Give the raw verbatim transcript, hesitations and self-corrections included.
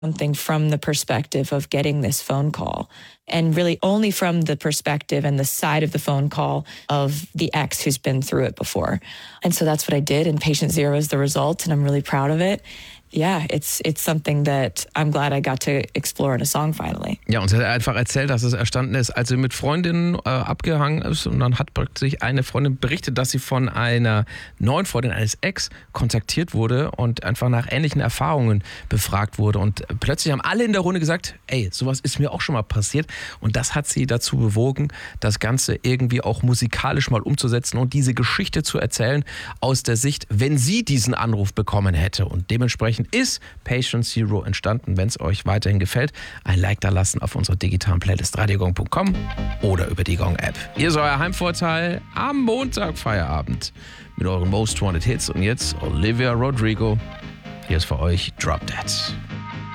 something from the perspective of getting this phone call, and really only from the perspective and the side of the phone call of the ex who's been through it before. And so that's what I did, and patient zero is the result, and I'm really proud of it. Yeah, it's it's something that I'm glad I got to explore in a song finally. Ja, und sie hat einfach erzählt, dass es erstanden ist, als sie mit Freundinnen äh, abgehangen ist, und dann hat plötzlich eine Freundin berichtet, dass sie von einer neuen Freundin eines Ex kontaktiert wurde und einfach nach ähnlichen Erfahrungen befragt wurde. Und plötzlich haben alle in der Runde gesagt, ey, sowas ist mir auch schon mal passiert. Und das hat sie dazu bewogen, das Ganze irgendwie auch musikalisch mal umzusetzen und diese Geschichte zu erzählen aus der Sicht, wenn sie diesen Anruf bekommen hätte. Und dementsprechend ist Patient Zero entstanden. Wenn es euch weiterhin gefällt, ein Like da lassen auf unserer digitalen Playlist radiogong punkt com oder über die Gong-App. Hier ist euer Heimvorteil am Montag Feierabend mit euren Most Wanted Hits. Und jetzt Olivia Rodrigo. Hier ist für euch Drop Dead.